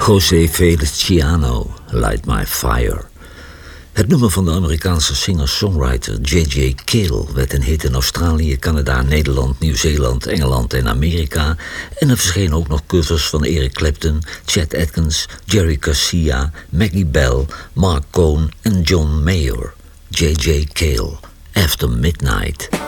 José Feliciano, Light My Fire. Het nummer van de Amerikaanse singer-songwriter J.J. Cale werd een hit in Australië, Canada, Nederland, Nieuw-Zeeland, Engeland en Amerika. En er verschenen ook nog covers van Eric Clapton, Chet Atkins, Jerry Garcia, Maggie Bell, Mark Cohn en John Mayer. J.J. Cale, After Midnight.